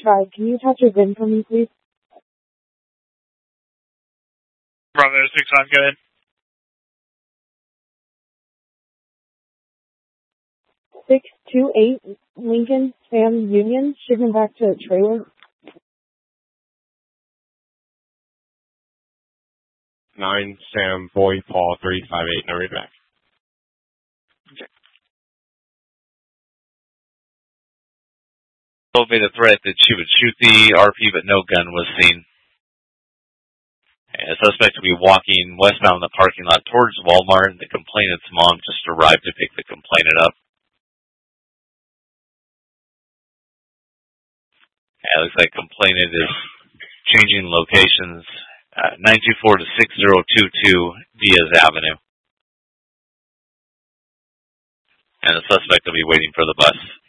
try. Can you touch your VIN for me, please? Bravo 6-5, go ahead. 628 Lincoln Sam Union, shipping back to the trailer. 9 Sam Boy Paul 358, no read back. Okay. Told me the threat that she would shoot the RP, but no gun was seen. A suspect will be walking westbound in the parking lot towards Walmart. The complainant's mom just arrived to pick the complainant up. It looks like complainant is changing locations. 924 to 6022 Diaz Avenue. And the suspect will be waiting for the bus.